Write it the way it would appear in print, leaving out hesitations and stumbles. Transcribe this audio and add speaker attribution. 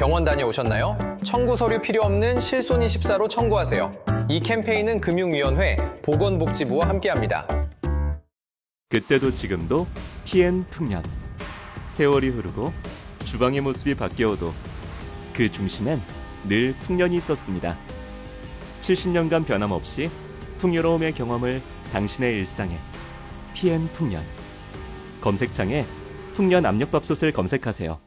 Speaker 1: 병원 다녀오셨나요? 청구 서류 필요 없는 실손24로 청구하세요. 이 캠페인은 금융위원회, 보건복지부와 함께합니다.
Speaker 2: 그때도 지금도 PN 풍년. 세월이 흐르고 주방의 모습이 바뀌어도 그 중심엔 늘 풍년이 있었습니다. 70년간 변함없이 풍요로움의 경험을 당신의 일상에. PN 풍년. 검색창에 풍년 압력밥솥을 검색하세요.